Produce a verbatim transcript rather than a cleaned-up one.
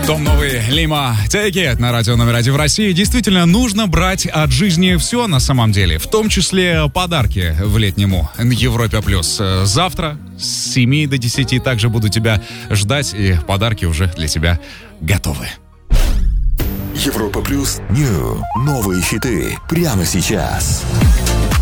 Том новый Лима Take It на радио номер один в России. Действительно, нужно брать от жизни все на самом деле, в том числе подарки в летнему Европе плюс. Завтра с семи до десяти также буду тебя ждать, и подарки уже для тебя готовы. Европа плюс Нью. Новые хиты прямо сейчас.